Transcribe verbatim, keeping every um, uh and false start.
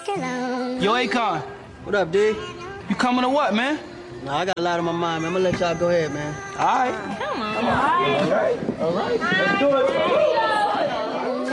Yo, Akon. What up, D? You coming to what, man? Nah, I got a lot on my mind, man. I'm gonna let y'all go ahead, man. All right. Come on. All right. All right.